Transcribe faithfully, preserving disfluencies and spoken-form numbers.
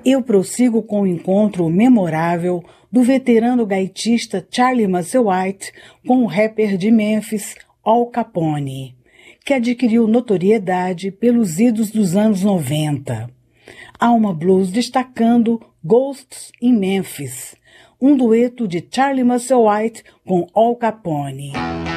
eu prossigo com o encontro memorável do veterano gaitista Charlie Musselwhite com o rapper de Memphis, Al Capone, que adquiriu notoriedade pelos idos dos anos noventa. Alma Blues destacando Ghosts in Memphis, um dueto de Charlie Musselwhite com Al Capone.